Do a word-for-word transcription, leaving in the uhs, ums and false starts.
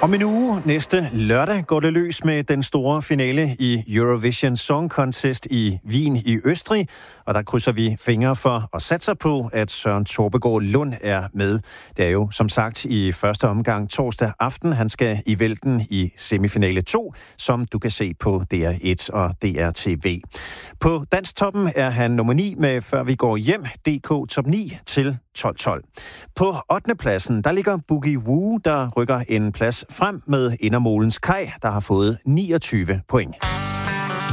Om en uge næste lørdag går det løs med den store finale i Eurovision Song Contest i Wien i Østrig, og der krydser vi fingre for og satser på, at Søren Torpegaard Lund er med. Det er jo som sagt i første omgang torsdag aften. Han skal i vælten i semifinale to, som du kan se på D R et og D R T V. På Danstoppen er han nummer ni med Før vi går hjem, D K Top ni til tolv tolv. På ottende pladsen, der ligger Boogie Woo, der rykker en plads frem med Indermolens Kaj, der har fået niogtyve point.